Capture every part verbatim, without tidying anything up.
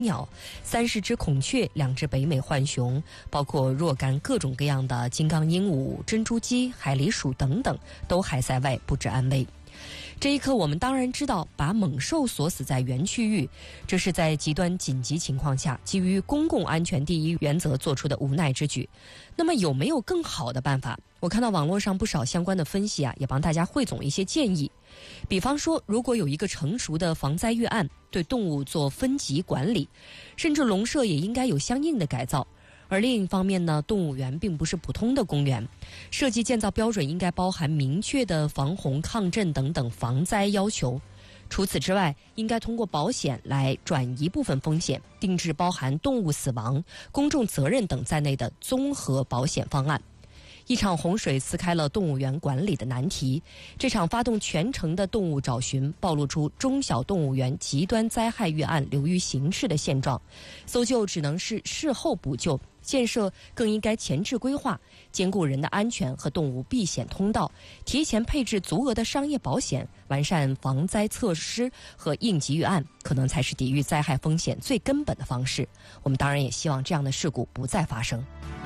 鸟、三十只孔雀、两只北美浣熊，包括若干各种各样的金刚鹦鹉、珍珠鸡、海狸鼠等等，都还在外不知安危。这一刻，我们当然知道，把猛兽锁死在原区域，这是在极端紧急情况下，基于公共安全第一原则做出的无奈之举。那么，有没有更好的办法？我看到网络上不少相关的分析啊，也帮大家汇总一些建议。比方说，如果有一个成熟的防灾预案，对动物做分级管理，甚至笼舍也应该有相应的改造。而另一方面呢，动物园并不是普通的公园，设计建造标准应该包含明确的防洪、抗震等等防灾要求。除此之外，应该通过保险来转移部分风险，定制包含动物死亡、公众责任等在内的综合保险方案。一场洪水撕开了动物园管理的难题，这场发动全城的动物找寻，暴露出中小动物园极端灾害预案流于形式的现状。搜救只能是事后补救，建设更应该前置规划，兼顾人的安全和动物避险通道，提前配置足额的商业保险，完善防灾措施和应急预案，可能才是抵御灾害风险最根本的方式。我们当然也希望这样的事故不再发生。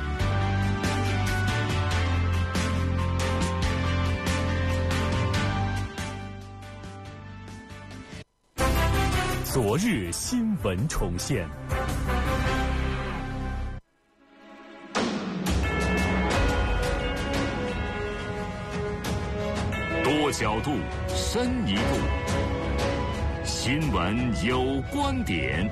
昨日新闻重现，多角度，深一步，新闻有观点。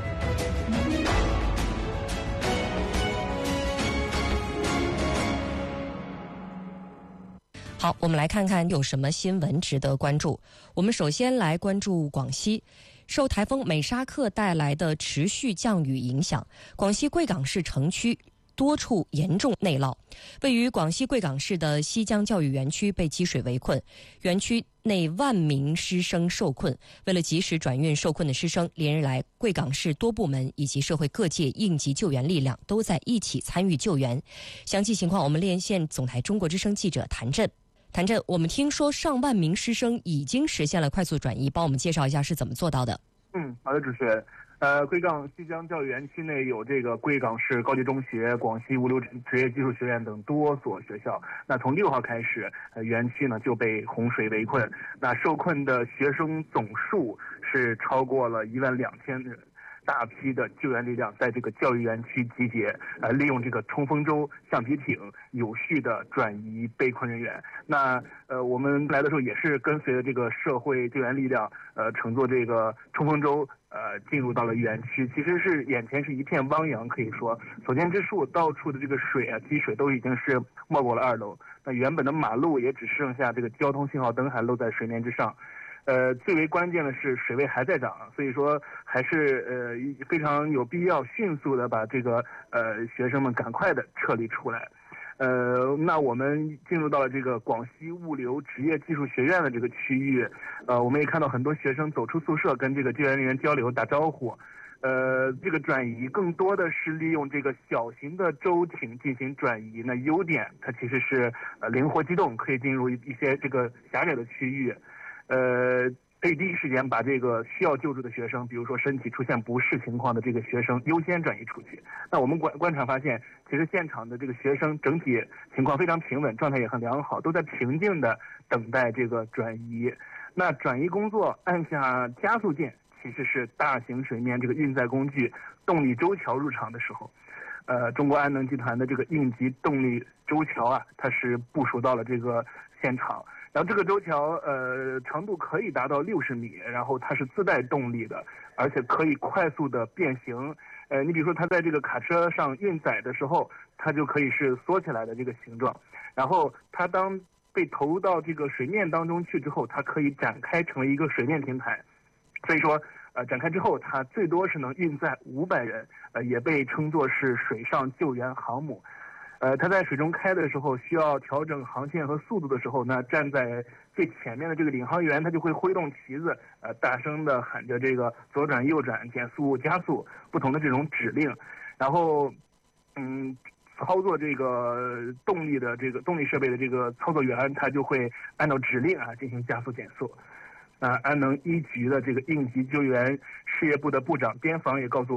好，我们来看看有什么新闻值得关注。我们首先来关注广西。受台风美沙克带来的持续降雨影响，广西贵港市城区多处严重内涝。位于广西贵港市的西江教育园区被积水围困，园区内万名师生受困。为了及时转运受困的师生，连日来贵港市多部门以及社会各界应急救援力量都在一起参与救援。详细情况，我们连线总台中国之声记者谭震。谭震，我们听说上万名师生已经实现了快速转移，帮我们介绍一下是怎么做到的？ 嗯，好的，主持人。呃，贵港西江教育园区内有这个贵港市高级中学、广西物流职业技术学院等多所学校。那从六号开始，呃，园区呢就被洪水围困。那受困的学生总数是超过了一万两千人。大批的救援力量在这个教育园区集结，呃，利用这个冲锋舟、橡皮艇，有序的转移被困人员。那呃，我们来的时候也是跟随着这个社会救援力量，呃，乘坐这个冲锋舟，呃，进入到了园区。其实是眼前是一片汪洋，可以说所见之处，到处的这个水啊，积水都已经是没过了二楼。那原本的马路也只剩下这个交通信号灯还露在水面之上。呃，最为关键的是水位还在涨，所以说还是呃非常有必要迅速的把这个呃学生们赶快的撤离出来。呃，那我们进入到了这个广西物流职业技术学院的这个区域，呃，我们也看到很多学生走出宿舍跟这个救援人员交流打招呼。呃，这个转移更多的是利用这个小型的舟艇进行转移。那优点它其实是呃灵活机动，可以进入一些这个狭窄的区域。呃，可以第一时间把这个需要救助的学生，比如说身体出现不适情况的这个学生优先转移出去。那我们观观察发现，其实现场的这个学生整体情况非常平稳，状态也很良好，都在平静的等待这个转移。那转移工作按下加速键，其实是大型水面这个运载工具动力舟桥入场的时候。呃，中国安能集团的这个应急动力舟桥啊，它是部署到了这个现场。然后这个舟桥呃长度可以达到六十米，然后它是自带动力的，而且可以快速的变形。呃，你比如说它在这个卡车上运载的时候，它就可以是缩起来的这个形状。然后它当被投入到这个水面当中去之后，它可以展开成为一个水面平台。所以说呃展开之后，它最多是能运载五百人，呃也被称作是水上救援航母。呃，它在水中开的时候，需要调整航线和速度的时候呢，站在最前面的这个领航员，他就会挥动旗子，呃，大声的喊着这个左转、右转、减速、加速不同的这种指令，然后，嗯，操作这个动力的这个动力设备的这个操作员，他就会按照指令啊进行加速减速。啊，安能一局的这个应急救援事业部的部长边防也告诉我。